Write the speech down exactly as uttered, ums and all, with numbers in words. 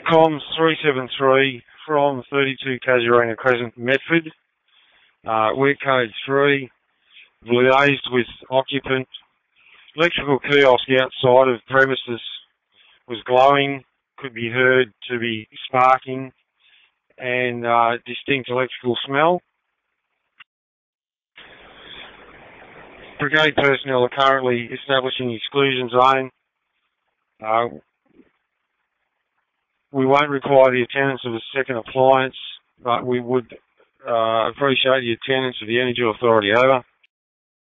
Comms three seven three from thirty-two Casuarina Crescent, Medford. Uh, we're code three. Liaised with occupant. Electrical kiosk outside of premises was glowing, could be heard to be sparking, and uh, distinct electrical smell. Brigade personnel are currently establishing exclusion zone. Uh, we won't require the attendance of a second appliance, but we would uh, appreciate the attendance of the Energy Authority. Over.